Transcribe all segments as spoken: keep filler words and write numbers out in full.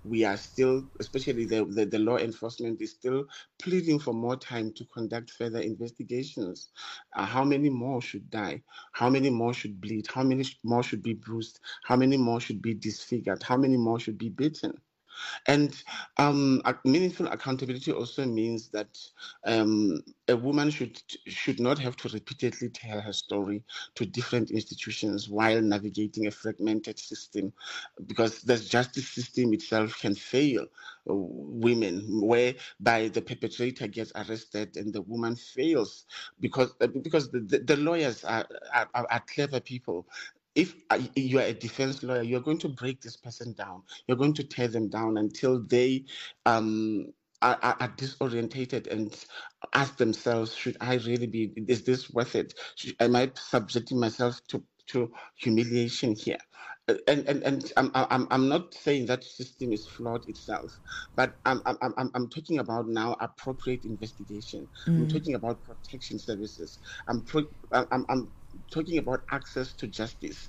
we are still, especially the, the, the law enforcement is still pleading for more time to conduct further investigations. Uh, how many more should die? How many more should bleed? How many sh- more should be bruised? How many more should be disfigured? How many more should be beaten? And um, ac- meaningful accountability also means that um, a woman should should not have to repeatedly tell her story to different institutions while navigating a fragmented system, because the justice system itself can fail uh, women, whereby the perpetrator gets arrested and the woman fails because uh, because the, the, the lawyers are, are are clever people. If uh, you are a defense lawyer, you're going to break this person down. You're going to tear them down until they um, are, are, are disorientated and ask themselves, should I really be, is this worth it? Should, am I subjecting myself to, to humiliation here? Uh, And and and I'm I'm I'm not saying that system is flawed itself, but I'm I'm I'm I'm talking about now appropriate investigation. I'm Mm. talking about protection services. I'm pro, I'm I'm talking about access to justice,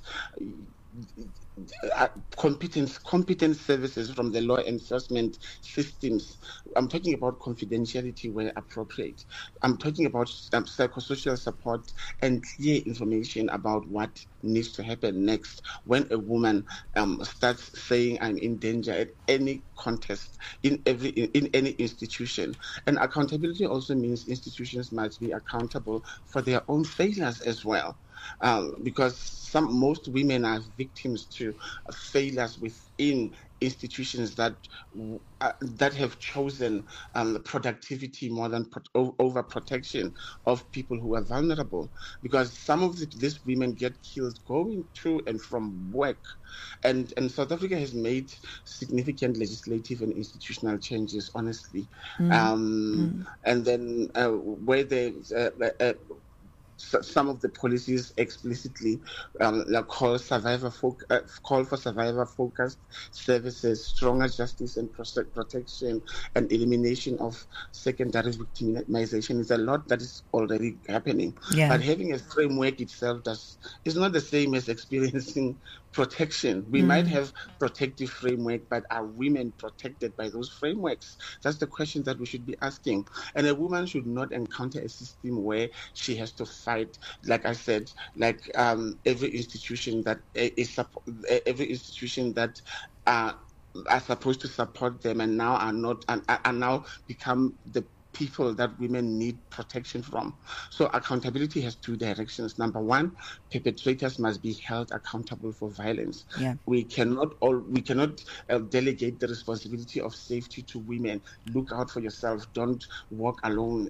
uh, competence, competent services from the law enforcement systems. I'm talking about confidentiality where appropriate. I'm talking about um, psychosocial support and clear information about what needs to happen next when a woman um, starts saying I'm in danger at any contest in every in, in any institution. And accountability also means institutions must be accountable for their own failures as well, um, because some most women are victims to uh, failures within institutions that uh, that have chosen um, productivity more than pro- o- over protection of people who are vulnerable. Because some of the, these women get killed going to and from work, and and South Africa has made significant legislative and institutional changes. Honestly, Mm. um, Mm. and then uh, where there's uh, uh, so some of the policies explicitly um, like call survivor foc- uh, call for survivor focused services, stronger justice and prote- protection, and elimination of secondary victimization. Is a lot that is already happening, Yeah. but having a framework itself does is not the same as experiencing protection. We might Mm. have protective framework, but are women protected by those frameworks? That's the question that we should be asking. And a woman should not encounter a system where she has to fight, like I said, like um, every institution that is supp- every institution that uh, are supposed to support them and now are not and are are now become the people that women need protection from. So accountability has two directions. Number one, perpetrators must be held accountable for violence. Yeah. We cannot all we cannot uh, delegate the responsibility of safety to women. Look out for yourself. Don't walk alone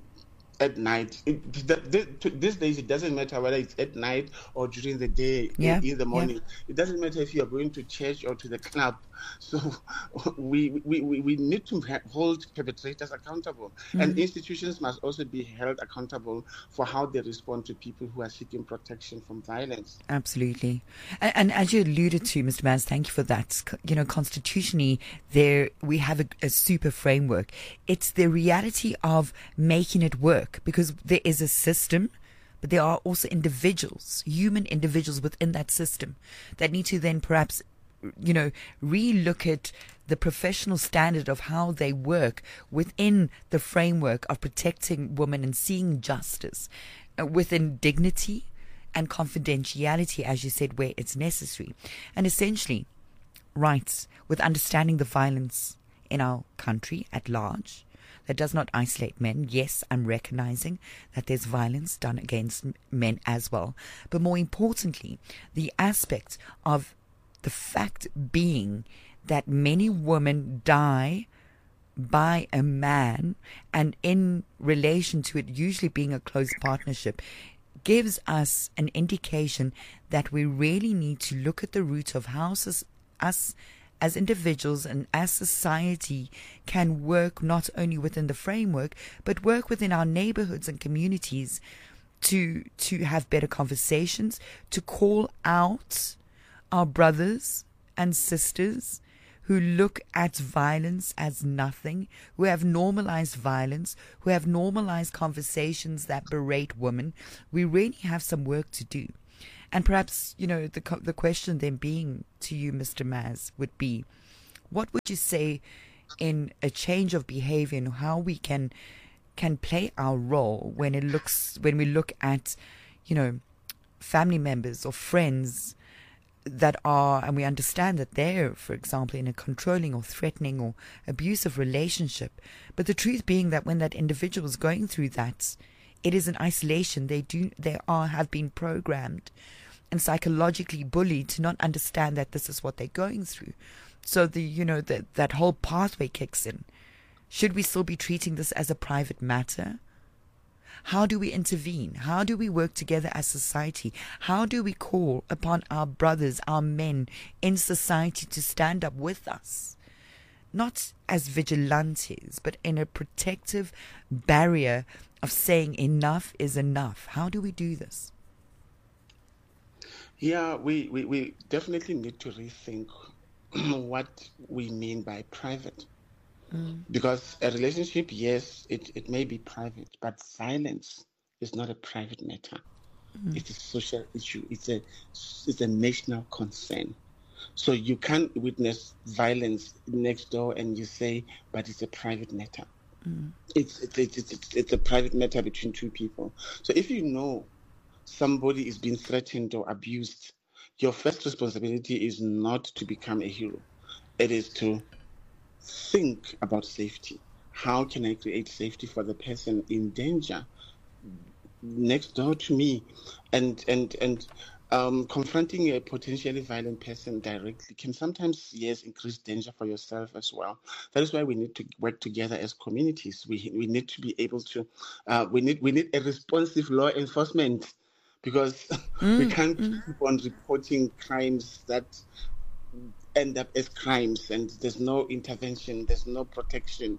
at night. It, th- th- to these days, it doesn't matter whether it's at night or during the day, i- Yeah. in the Yeah. morning. It doesn't matter if you are going to church or to the club. So we we, we, we need to ha- hold perpetrators accountable. And Mm. institutions must also be held accountable for how they respond to people who are seeking protection from violence. Absolutely. And, and as you alluded to, Mister Maz, thank you for that. You know, constitutionally, there we have a, a super framework. It's the reality of making it work, because there is a system, but there are also individuals, human individuals within that system that need to then perhaps, you know, re-look at the professional standard of how they work within the framework of protecting women and seeing justice uh, within dignity and confidentiality, as you said, where it's necessary. And essentially, rights with understanding the violence in our country at large. That does not isolate men. Yes, I'm recognizing that there's violence done against men as well. But more importantly, the aspect of the fact being that many women die by a man, and in relation to it usually being a close partnership, gives us an indication that we really need to look at the root of how us as individuals and as society can work not only within the framework, but work within our neighborhoods and communities to to have better conversations, to call out our brothers and sisters who look at violence as nothing, who have normalized violence, who have normalized conversations that berate women. We really have some work to do. And perhaps, you know, the the question then being to you, Mister Maz, would be, what would you say in a change of behavior and how we can can play our role when it looks when we look at, you know, family members or friends that are, and we understand that they're, for example, in a controlling or threatening or abusive relationship, but the truth being that when that individual is going through that, it is in isolation. They do they are have been programmed and psychologically bullied to not understand that this is what they're going through. So the you know that that whole pathway kicks in. Should we still be treating this as a private matter? How do we intervene? How do we work together as society? How do we call upon our brothers, our men in society to stand up with us? Not as vigilantes, but in a protective barrier of saying enough is enough. How do we do this? Yeah, we, we, we definitely need to rethink what we mean by private. Mm. Because a relationship, yes, it, it may be private, but violence is not a private matter. Mm. It's a social issue. It's a it's a national concern. So you can't witness violence next door and you say, but it's a private matter. Mm. It's, it's, it's, it's, it's a private matter between two people. So if you know somebody is being threatened or abused, your first responsibility is not to become a hero. It is to think about safety. How can I create safety for the person in danger next door to me? And and and um, confronting a potentially violent person directly can sometimes, yes, increase danger for yourself as well. That is why we need to work together as communities. We we need to be able to. Uh, we need we need a responsive law enforcement, because mm, we can't mm. keep on reporting crimes that end up as crimes, and there's no intervention, there's no protection.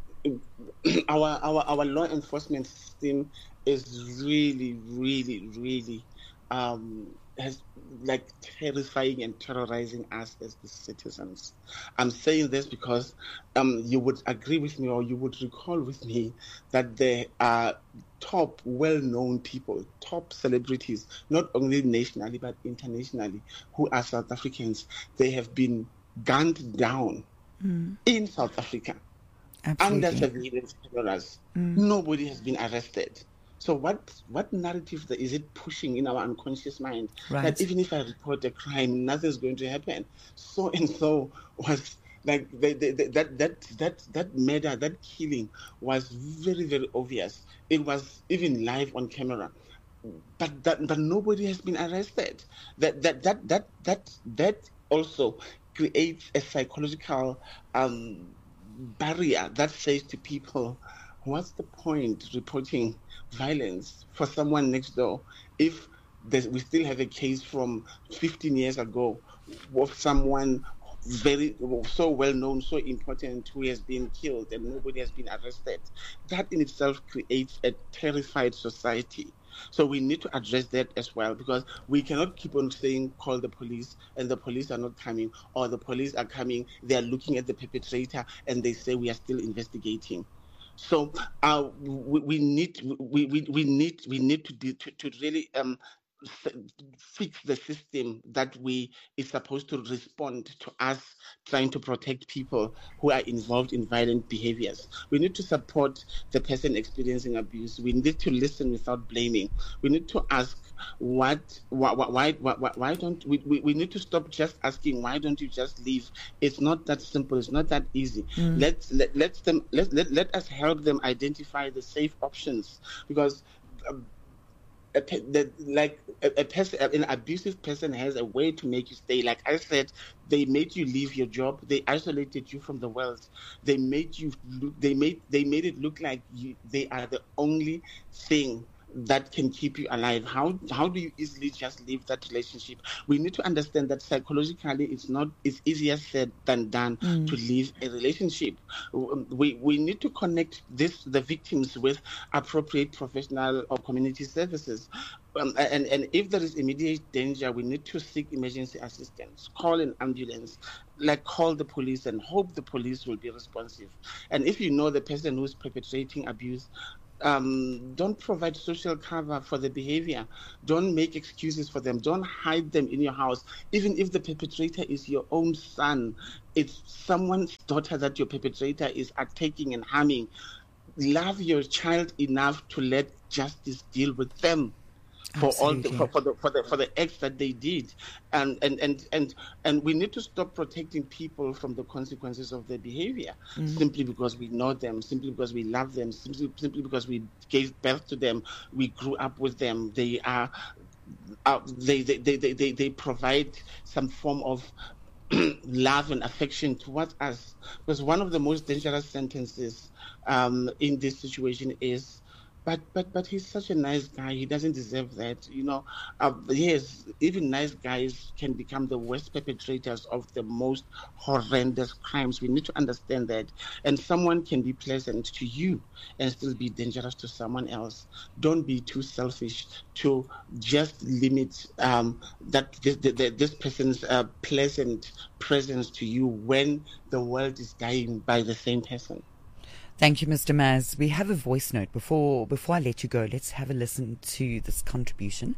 Our our our law enforcement system is really, really, really um, has like terrifying and terrorizing us as the citizens. I'm saying this because um, you would agree with me, or you would recall with me, that there are top well-known people, top celebrities, not only nationally but internationally, who are South Africans. They have been gunned down mm. in South Africa. Absolutely. Under surveillance cameras. Mm. Nobody has been arrested. So what what narrative is it pushing in our unconscious mind? Right. That even if I report a crime, nothing's going to happen. So and so was like the, the, the, that that that that murder, that killing was very, very obvious. It was even live on camera, but that but nobody has been arrested. That that that that that that also creates a psychological um, barrier that says to people, what's the point reporting violence for someone next door if we still have a case from fifteen years ago of someone very so well known, so important, who has been killed and nobody has been arrested? That in itself creates a terrified society. So we need to address that as well, because we cannot keep on saying call the police and the police are not coming, or the police are coming, they are looking at the perpetrator and they say we are still investigating. So uh, we, we need we, we, we need we need to do, to, to really um, fix the system that we is supposed to respond to us trying to protect people who are involved in violent behaviors. We need to support the person experiencing abuse. We need to listen without blaming. We need to ask what why why why, why don't we, we we need to stop just asking why don't you just leave. It's not that simple. It's not that easy. Mm. Let's let let them let, let let us help them identify the safe options, because um, A, the, like a, a person, an abusive person has a way to make you stay. Like I said, they made you leave your job. They isolated you from the world. They made you. They made. They made it look like you, they are the only thing that can keep you alive. How how do you easily just leave that relationship? We need to understand that psychologically, it's not. It's easier said than done mm. to leave a relationship. We we need to connect this the victims with appropriate professional or community services. Um, and, and if there is immediate danger, we need to seek emergency assistance, call an ambulance, like call the police and hope the police will be responsive. And if you know the person who's perpetrating abuse, um, don't provide social cover for the behavior. Don't make excuses for them. Don't hide them in your house. Even if the perpetrator is your own son, it's someone's daughter that your perpetrator is attacking and harming, love your child enough to let justice deal with them for all the, Absolutely. for, for the for the for the acts that they did, and and and and and we need to stop protecting people from the consequences of their behavior Mm. simply because we know them, simply because we love them, simply simply because we gave birth to them, we grew up with them. They are, uh, they, they they they they they provide some form of love and affection towards us. Because one of the most dangerous sentences um, in this situation is, but but but he's such a nice guy. He doesn't deserve that. You know, uh, yes, even nice guys can become the worst perpetrators of the most horrendous crimes. We need to understand that. And someone can be pleasant to you and still be dangerous to someone else. Don't be too selfish to just limit um, that this, the, the, this person's uh, pleasant presence to you when the world is dying by the same person. Thank you, Mister Maz. We have a voice note. Before before I let you go, let's have a listen to this contribution.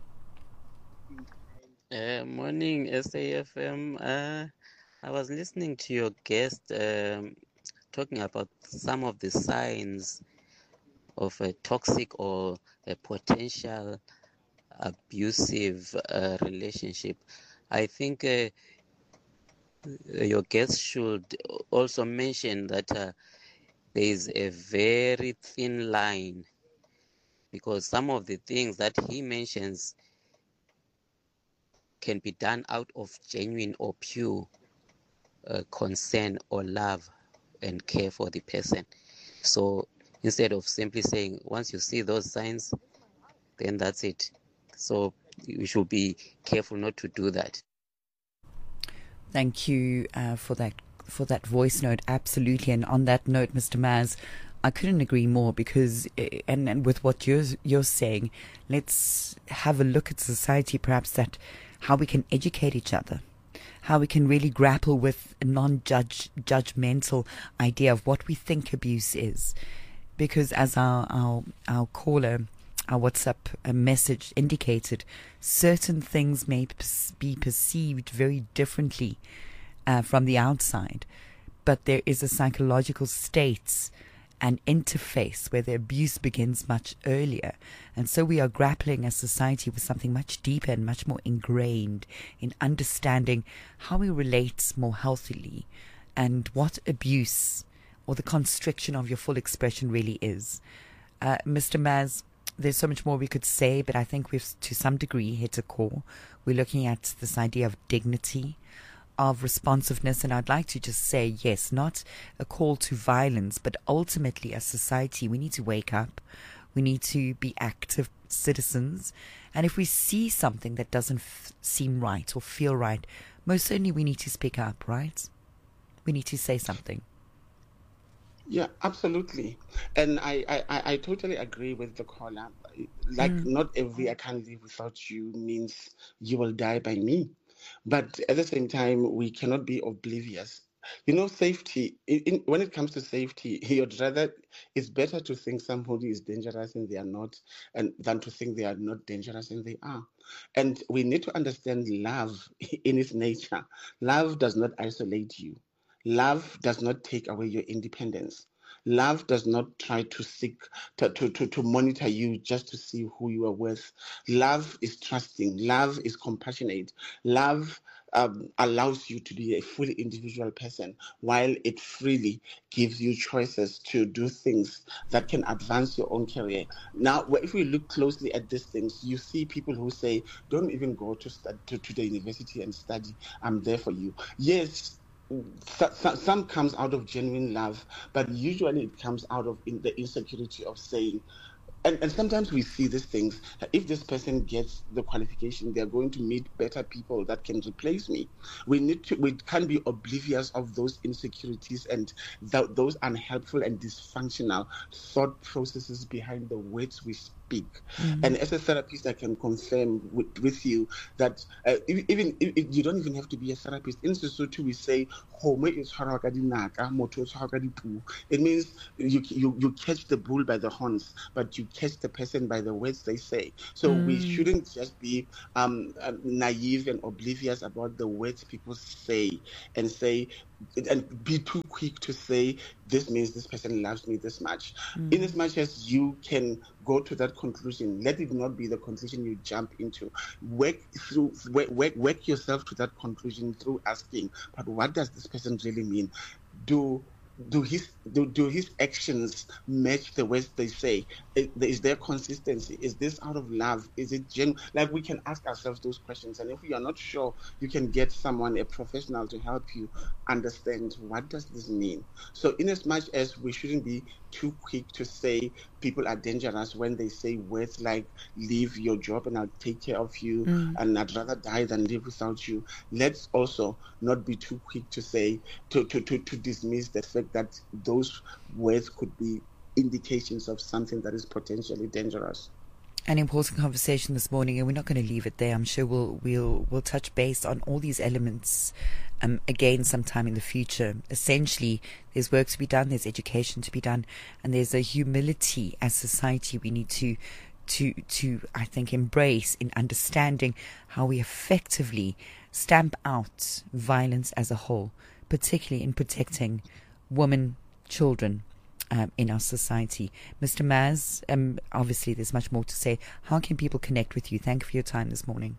Uh, morning, S A F M. Uh, I was listening to your guest um, talking about some of the signs of a toxic or a potential abusive uh, relationship. I think uh, your guest should also mention that uh, there is a very thin line, because some of the things that he mentions can be done out of genuine or pure uh, concern or love and care for the person. So instead of simply saying, once you see those signs, then that's it. So you should be careful not to do that. Thank you uh, for that for that voice note. Absolutely. And on that note, Mister Maz, I couldn't agree more, because and, and with what you're you're saying, let's have a look at society, perhaps, that how we can educate each other, how we can really grapple with a non-judge judgmental idea of what we think abuse is. Because as our our, our caller, our WhatsApp message indicated, certain things may be perceived very differently uh, from the outside, but there is a psychological state and interface where the abuse begins much earlier. And so we are grappling as society with something much deeper and much more ingrained in understanding how we relate more healthily and what abuse or the constriction of your full expression really is. Uh, Mister Maz, there's so much more we could say, but I think we've to some degree hit a core. We're looking at this idea of dignity, of responsiveness, and I'd like to just say, yes, not a call to violence, but ultimately as society we need to wake up. We need to be active citizens, and if we see something that doesn't f- seem right or feel right, most certainly we need to speak up, right? We need to say something. Yeah, absolutely. And I, I, I I totally agree with the caller. Like, Mm. not every I can't live without you means you will die by me. But at the same time, we cannot be oblivious. You know, safety, in, in, when it comes to safety, you'd rather, it's better to think somebody is dangerous and they are not, and than to think they are not dangerous and they are. And we need to understand love in its nature. Love does not isolate you. Love does not take away your independence. Love does not try to seek to, to, to, to monitor you just to see who you are with. Love is trusting. Love is compassionate. Love um, allows you to be a fully individual person, while it freely gives you choices to do things that can advance your own career. Now, if we look closely at these things, you see people who say, don't even go to, stud- to, to the university and study. I'm there for you. Yes, so, so, some comes out of genuine love, but usually it comes out of in the insecurity of saying, and, and sometimes we see these things. If this person gets the qualification, they're going to meet better people that can replace me. We need to, we can't be oblivious of those insecurities and th- those unhelpful and dysfunctional thought processes behind the words we speak. Mm. And as a therapist, I can confirm with, with you that uh, e- even if, if you don't even have to be a therapist. In Sesotho, we say, it means you, you you catch the bull by the horns, but you catch the person by the words they say. So Mm. we shouldn't just be um, um, naive and oblivious about the words people say and say, and be too quick to say this means this person loves me this much. Mm. In as much as you can go to that conclusion, let it not be the conclusion you jump into. Work through, work, work, work yourself to that conclusion through asking, but what does this person really mean? Do Do his do, do his actions match the words they say? Is, is there consistency? Is this out of love? Is it genuine? Like, we can ask ourselves those questions, and if we are not sure, you can get someone, a professional, to help you understand what does this mean. So, in as much as we shouldn't be too quick to say people are dangerous when they say words like leave your job and I'll take care of you, Mm. and I'd rather die than live without you, let's also not be too quick to say to to to, to dismiss the fact that those words could be indications of something that is potentially dangerous. An important conversation this morning, and we're not going to leave it there. I'm sure we'll we'll we'll touch base on all these elements um, again sometime in the future. Essentially, there's work to be done, there's education to be done, and there's a humility as society we need to to to I think embrace in understanding how we effectively stamp out violence as a whole, particularly in protecting women, children. Um, in our society. Mister Maz, um, obviously there's much more to say. How can people connect with you? Thank you for your time this morning.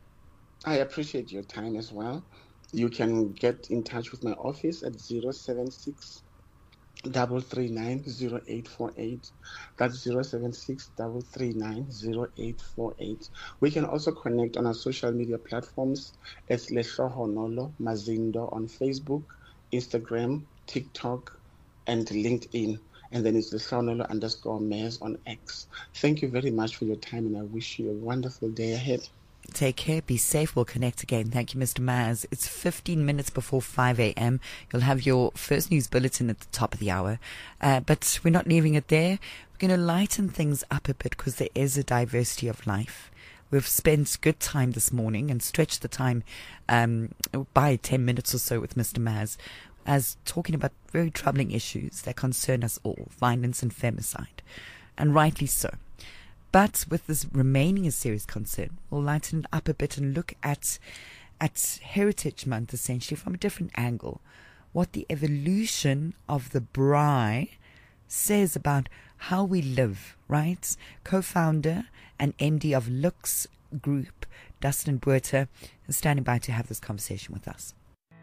I appreciate your time as well. You can get in touch with my office at zero seven six, three three nine, zero eight four eight. That's zero seven six, three three nine, zero eight four eight. We can also connect on our social media platforms as Lehlohonolo Mazindo on Facebook, Instagram, TikTok, and LinkedIn, and then it's the Lehlohonolo underscore Maz on X. Thank you very much for your time, and I wish you a wonderful day ahead. Take care, be safe, we'll connect again. Thank you, Mister Maz. It's fifteen minutes before five a.m. You'll have your first news bulletin at the top of the hour, uh, but we're not leaving it there. We're going to lighten things up a bit because there is a diversity of life. We've spent good time this morning and stretched the time um, by ten minutes or so with Mister Maz, as talking about very troubling issues that concern us all, violence and femicide, and rightly so. But with this remaining a serious concern, we'll lighten it up a bit and look at at Heritage Month essentially from a different angle. What the evolution of the braai says about how we live, right? Co-founder and M D of Lux Group, Dustin Botha, is standing by to have this conversation with us.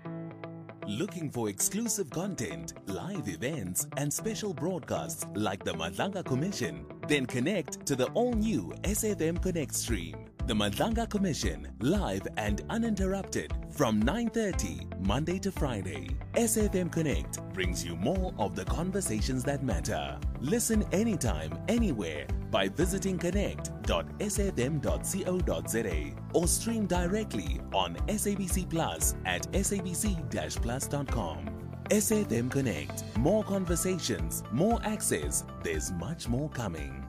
Looking for exclusive content, live events, and special broadcasts like the Madlanga Commission? Then connect to the all-new S F M Connect stream. The Madlanga Commission, live and uninterrupted from nine thirty, Monday to Friday. S F M Connect brings you more of the conversations that matter. Listen anytime, anywhere by visiting connect dot s f m dot co dot z a or stream directly on S A B C Plus at s a b c dash plus dot com. S F M Connect. More conversations, more access. There's much more coming.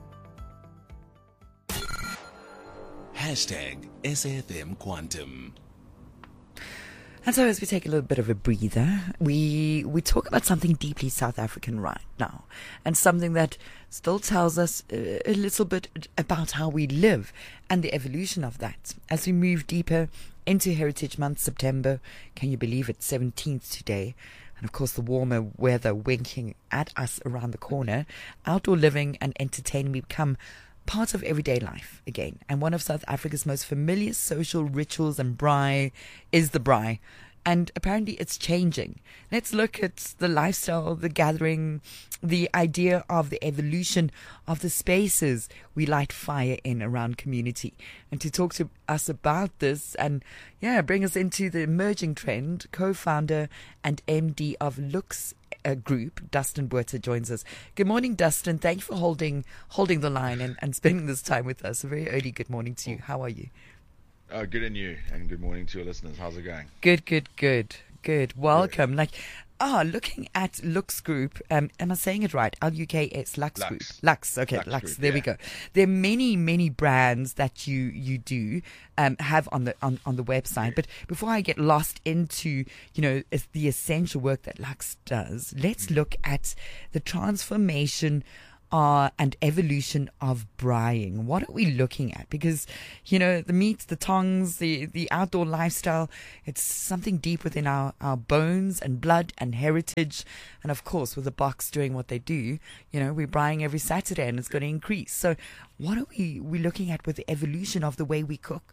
Hashtag S F M Quantum. And so as we take a little bit of a breather, we we talk about something deeply South African right now, and something that still tells us a, a little bit about how we live and the evolution of that. As we move deeper into Heritage Month, September, can you believe it, seventeenth today, and of course the warmer weather winking at us around the corner, outdoor living and entertainment become part of everyday life again. And one of South Africa's most familiar social rituals and braai is the braai. And apparently it's changing. Let's look at the lifestyle, the gathering, the idea of the evolution of the spaces we light fire in around community. And to talk to us about this and, yeah, bring us into the emerging trend, co-founder and M D of Lux uh, Group, Dustin Botha, joins us. Good morning, Dustin. Thank you for holding holding the line and, and spending this time with us. A very early good morning to you. How are you? Uh, good in you, and good morning to your listeners. How's it going? Good, good, good, good. Welcome. Good. Like, ah, looking at Lux Group, um, am I saying it right? L U K S, Lux, Lux. Group. Lux, okay, Lux. Lux Group, there yeah. we go. There are many, many brands that you you do um, have on the on, on the website. But before I get lost into, you know, the essential work that Lux does, let's look at the transformation uh, and evolution of braaiing. What are we looking at? Because, you know, the meats, the tongs, the, the outdoor lifestyle, it's something deep within our, our bones and blood and heritage. And of course, with the Boks doing what they do, you know, we're braaiing every Saturday and it's going to increase. So what are we, we looking at with the evolution of the way we cook?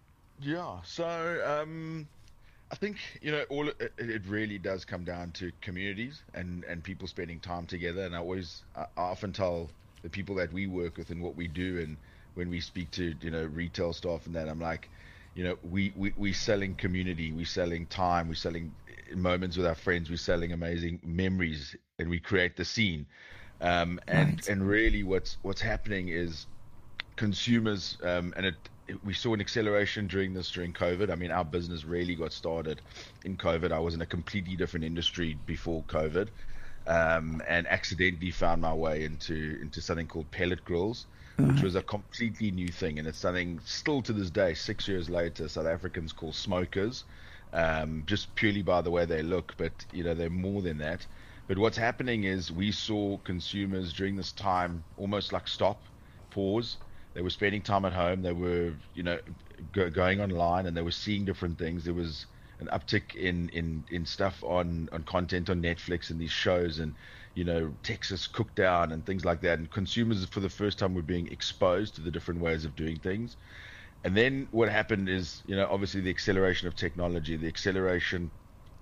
Yeah, so um, I think, you know, all it, it really does come down to communities and, and people spending time together. And I always, I often tell the people that we work with and what we do, and when we speak to, you know, retail staff and that, I'm like, you know, we, we, we're selling community, we're selling time, we're selling moments with our friends, we're selling amazing memories, and we create the scene. Um, and, Right. and really what's, what's happening is consumers, um, and it, we saw an acceleration during this, during COVID. I mean, our business really got started in COVID. I was in a completely different industry before COVID, um, and accidentally found my way into into something called pellet grills, which was a completely new thing. And it's something still to this day, six years later, South Africans call smokers, um, just purely by the way they look. But, you know, they're more than that. But what's happening is we saw consumers during this time almost like stop, pause. They were spending time at home. They were, you know, go, going online, and they were seeing different things. There was an uptick in, in, in stuff on, on content on Netflix and these shows, and, you know, Texas Cookdown and things like that. And consumers, for the first time, were being exposed to the different ways of doing things. And then what happened is, you know, obviously the acceleration of technology, the acceleration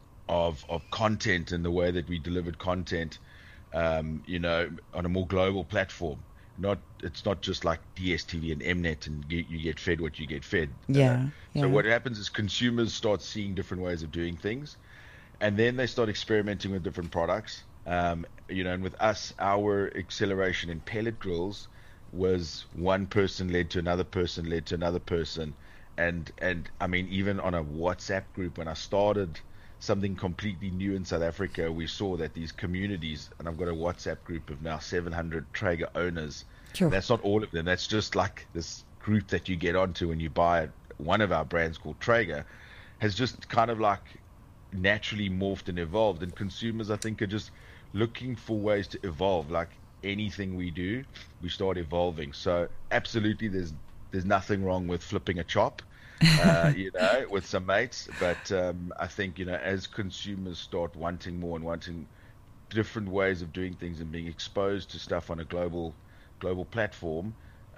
of of content, and the way that we delivered content, um, you know, on a more global platform. Not, it's not just like D S T V and Mnet and you, you get fed what you get fed. Yeah, Uh, yeah. So what happens is consumers start seeing different ways of doing things, and then they start experimenting with different products. Um, you know, and with us, our acceleration in pellet grills was one person led to another person led to another person, and and I mean, even on a WhatsApp group, when I started something completely new in South Africa, we saw that these communities, and I've got a WhatsApp group of now seven hundred Traeger owners. Sure. That's not all of them. That's just like this group that you get onto when you buy one of our brands called Traeger, has just kind of like naturally morphed and evolved. And consumers, I think, are just looking for ways to evolve. Like anything we do, we start evolving. So absolutely, there's there's nothing wrong with flipping a chop. uh, you know, with some mates. But um, I think, you know, as consumers start wanting more and wanting different ways of doing things and being exposed to stuff on a global global platform,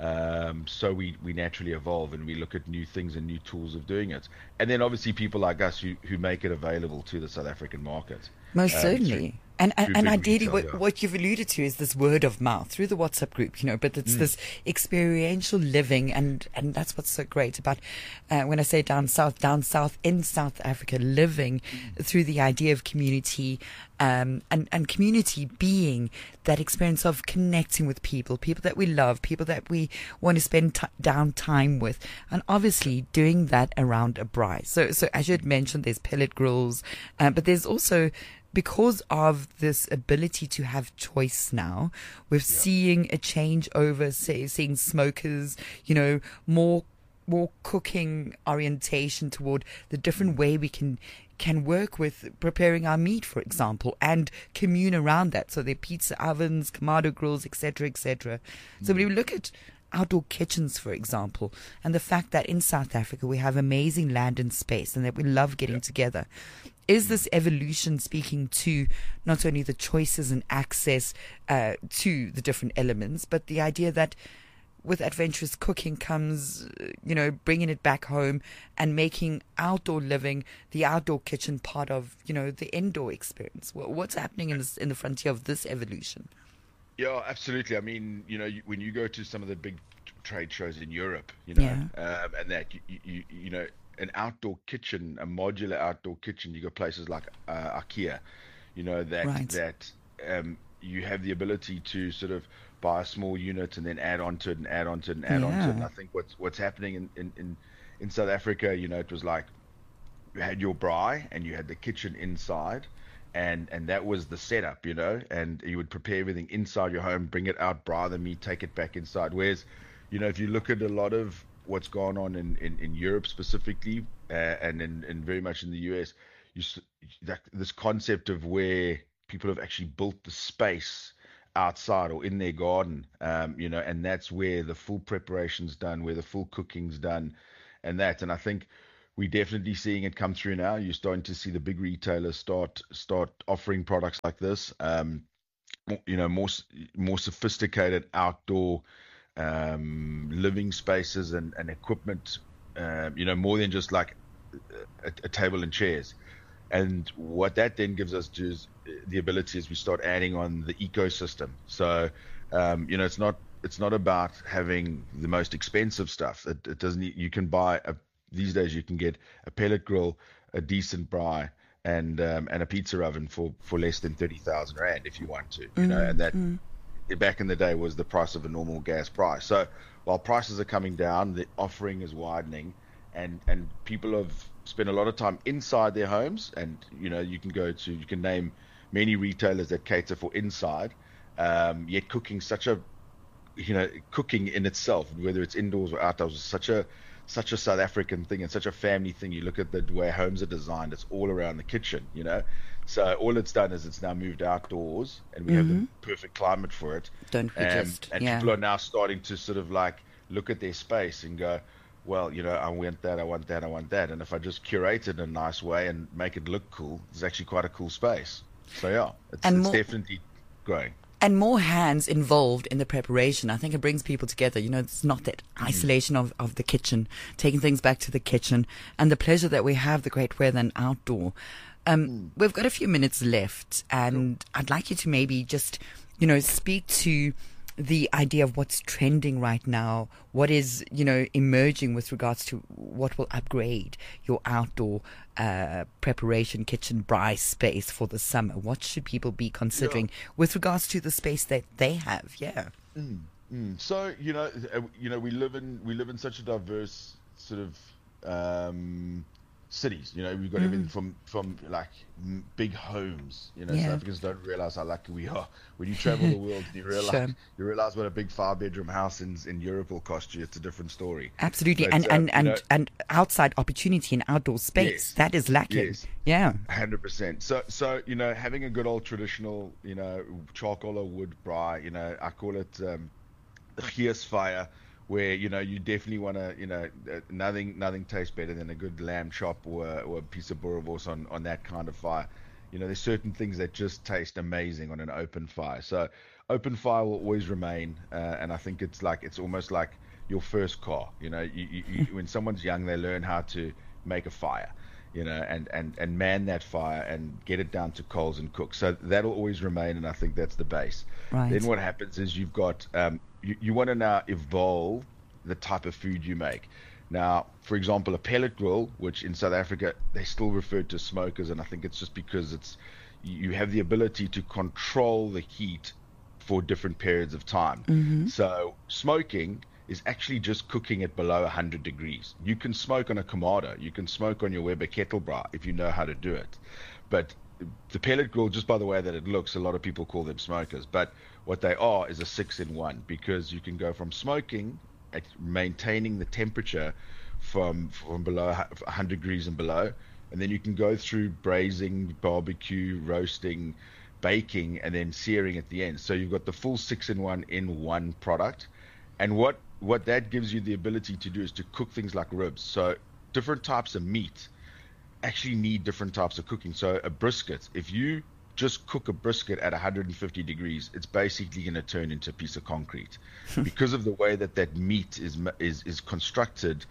um, so we, we naturally evolve, and we look at new things and new tools of doing it. And then obviously people like us who, who make it available to the South African market. Most um, certainly. through- And, and, through and big ideally, retail, what, yeah. what you've alluded to is this word of mouth through the WhatsApp group, you know, but it's this experiential living. And, and that's what's so great about, uh, when I say down south, down south in South Africa, living through the idea of community, um, and, and community being that experience of connecting with people, people that we love, people that we want to spend t- down time with. And obviously doing that around a braai. So, so as you had mentioned, there's pellet grills, uh, but there's also, because of this ability to have choice now, we're seeing a change over, say, seeing smokers, you know, more more cooking orientation toward the different way we can can work with preparing our meat, for example, and commune around that. So there are pizza ovens, Kamado grills, et cetera, et cetera. So when we look at outdoor kitchens, for example, and the fact that in South Africa we have amazing land and space, and that we love getting together. Is this evolution speaking to not only the choices and access uh, to the different elements, but the idea that with adventurous cooking comes, uh, you know, bringing it back home and making outdoor living, the outdoor kitchen, part of, you know, the indoor experience? Wha- What's happening in, this, in the frontier of this evolution? Yeah, absolutely. I mean, you know, you, when you go to some of the big t- trade shows in Europe, you know, um, and that, you, you, you know, an outdoor kitchen, a modular outdoor kitchen, you got places like uh, IKEA, you know, that, Right. that um, you have the ability to sort of buy a small unit and then add on to it and add on to it and add on to it. And Yeah. I think what's, what's happening in, in, in, in South Africa, you know, it was like you had your braai and you had the kitchen inside. And and that was the setup, you know, and you would prepare everything inside your home, bring it out, braai the meat, take it back inside. Whereas, you know, if you look at a lot of what's gone on in, in, in Europe specifically, uh, and in, in very much in the U S, you s- that, this concept of where people have actually built the space outside or in their garden, um, you know, and that's where the full preparation's done, where the full cooking's done, and that. And I think we're definitely seeing it come through now. You're starting to see the big retailers start start offering products like this. Um, you know, more more sophisticated outdoor um, living spaces and, and equipment. Uh, you know, more than just like a, a table and chairs. And what that then gives us is the ability as we start adding on the ecosystem. So, um, you know, it's not it's not about having the most expensive stuff. It, it doesn't. You can buy a, these days. You can get a pellet grill, a decent braai, and um, and a pizza oven for, for less than thirty thousand rand if you want to. You mm, know, and that mm. back in the day was the price of a normal gas price. So while prices are coming down, the offering is widening, and and people have spend a lot of time inside their homes, and you know you can go to you can name many retailers that cater for inside, um, yet cooking such a you know cooking in itself, whether it's indoors or outdoors, is such a such a South African thing and such a family thing. You look at the way homes are designed, it's all around the kitchen, you know. So all it's done is it's now moved outdoors, and we mm-hmm. have the perfect climate for it. Don't we um, just and yeah. people are now starting to sort of like look at their space and go, well, you know, I want that, I want that, I want that. And if I just curate it in a nice way and make it look cool, it's actually quite a cool space. So, yeah, it's, it's more, definitely growing. And more hands involved in the preparation. I think it brings people together. You know, it's not that isolation mm. of, of the kitchen, taking things back to the kitchen, and the pleasure that we have, the great weather and outdoor. Um, mm. We've got a few minutes left, and sure. I'd like you to maybe just, you know, speak to the idea of what's trending right now, what is, you know, emerging with regards to what will upgrade your outdoor uh, preparation kitchen braai space for the summer. What should people be considering yeah. with regards to the space that they have? Yeah. Mm, mm. So, you know, you know, we live in we live in such a diverse sort of um, cities. You know, we've got mm. everything from from like m- big homes. You know, yeah. South Africans don't realize how lucky we are. When you travel the world, you realize sure. you realize what a big five bedroom house in in Europe will cost you. It's a different story. Absolutely, but, and um, and and, know, and outside opportunity in outdoor space yes, that is lacking. Yes. Yeah, hundred percent. So so you know, having a good old traditional, you know, charcoal or wood braai. You know, I call it um, the Gees fire. Where you know you definitely want to, you know, nothing nothing tastes better than a good lamb chop or a, or a piece of boerewors on on that kind of fire. You know, there's certain things that just taste amazing on an open fire. So open fire will always remain, uh, and I think it's like it's almost like your first car. You know, you, you, you, when someone's young, they learn how to make a fire, you know, and, and, and man that fire and get it down to coals and cook. So that'll always remain, and I think that's the base. Right. Then what happens is you've got um, you, you want to now evolve the type of food you make. Now, for example, a pellet grill, which in South Africa they still refer to smokers, and I think it's just because it's you have the ability to control the heat for different periods of time. Mm-hmm. So smoking is actually just cooking it below one hundred degrees. You can smoke on a Kamado, you can smoke on your Weber kettle braai if you know how to do it. But the pellet grill, just by the way that it looks, a lot of people call them smokers, but what they are is a six in one, because you can go from smoking at maintaining the temperature from from below one hundred degrees and below, and then you can go through braising, barbecue, roasting, baking, and then searing at the end. So you've got the full six in one in one product. And what what that gives you the ability to do is to cook things like ribs. So different types of meat actually need different types of cooking. So a brisket, if you just cook a brisket at one hundred fifty degrees, it's basically going to turn into a piece of concrete because of the way that that meat is is is constructed,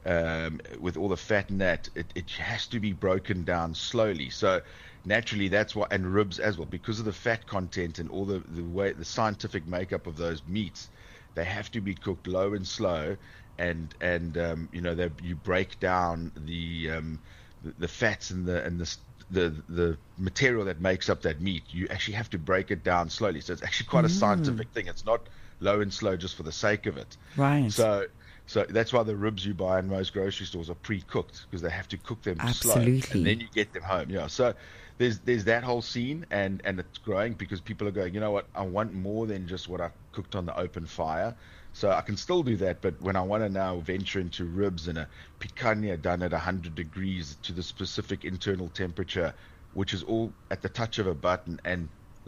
um, with all the fat in that. It, it has to be broken down slowly. So naturally, that's why, and ribs as well, because of the fat content and all the the way the scientific makeup of those meats, they have to be cooked low and slow, and and um, you know they you break down the um, the, the fats and the and the the the material that makes up that meat. You actually have to break it down slowly. So it's actually quite a Mm. scientific thing. It's not low and slow just for the sake of it. Right. So so that's why the ribs you buy in most grocery stores are pre-cooked, because they have to cook them slow, Absolutely. and then you get them home. Yeah. So there's there's that whole scene, and and it's growing because people are going, you know what, I want more than just what I cooked on the open fire. So I can still do that, but when I want to now venture into ribs and a picanha done at one hundred degrees to the specific internal temperature, which is all at the touch of a button, and like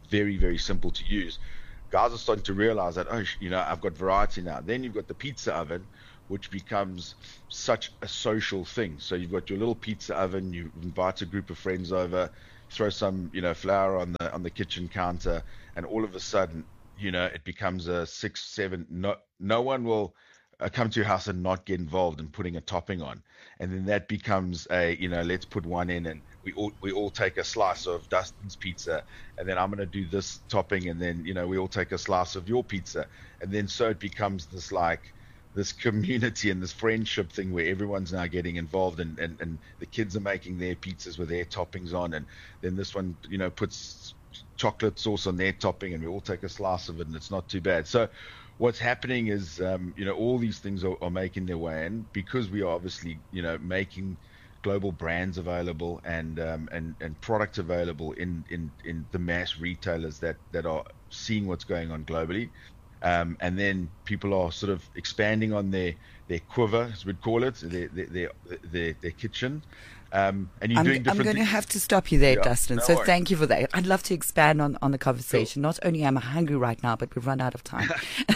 very, very simple to use. Guys are starting to realize that, oh, you know, I've got variety now. Then you've got the pizza oven, which becomes such a social thing. So you've got your little pizza oven, you invite a group of friends over, throw some, you know, flour on the on the kitchen counter, and all of a sudden, you know, it becomes a six, seven. No, no one will uh, come to your house and not get involved in putting a topping on, and then that becomes a, you know, let's put one in, and we all we all take a slice of Dustin's pizza, and then I'm gonna do this topping, and then, you know, we all take a slice of your pizza, and then so it becomes this like this community and this friendship thing where everyone's now getting involved, and, and, and the kids are making their pizzas with their toppings on, and then this one, you know, puts chocolate sauce on their topping, and we all take a slice of it, and it's not too bad. So what's happening is, um, you know, all these things are, are making their way in, because we are obviously, you know, making global brands available and um, and and product available in, in, in the mass retailers that, that are seeing what's going on globally. Um, and then people are sort of expanding on their, their quiver, as we'd call it, their their their, their, their kitchen. Um, and you're I'm, doing different I'm going to things. have to stop you there, Yeah, Dustin. no so worries. thank you for that. I'd love to expand on, on the conversation. Not only am I hungry right now, but we've run out of time.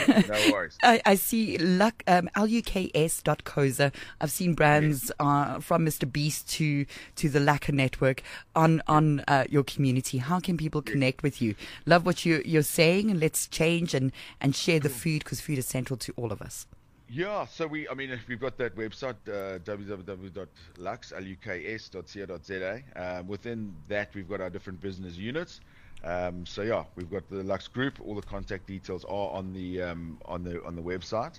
No worries. I, I see luck, um, L U K S dot coza. I've seen brands uh, from Mister Beast to to the Lacquer Network on on uh, your community. How can people connect with you? Love what you, you're saying, and let's change and, and share the food, because food is central to all of us. Yeah, so we, I mean, we've got that website, uh, w w w dot lux dot co dot za. Um, within that, we've got our different business units. Um, so yeah, we've got the Lux Group. All the contact details are on the um, on the on the website.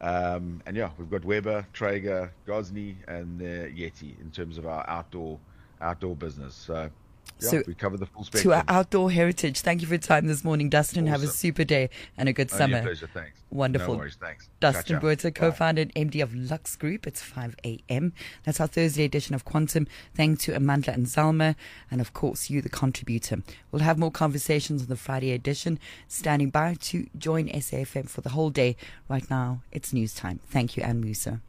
Um, and yeah, we've got Weber, Traeger, Gosney, and uh, Yeti in terms of our outdoor outdoor business. So yeah, So, we cover the full To spectrum. our outdoor heritage. Thank you for your time this morning, Dustin. Have a Awesome. super day and a good Only summer. a pleasure, thanks. Wonderful. No worries, thanks. Dustin Ciao, ciao. Botha, Bye. co-founder and M D of Lux Group. It's five a.m. That's our Thursday edition of Quantum. Thanks to Amandla and Zalma, and of course you, the contributor. We'll have more conversations on the Friday edition. Standing by to join S A F M for the whole day. Right now, it's news time. Thank you, Anne Musa.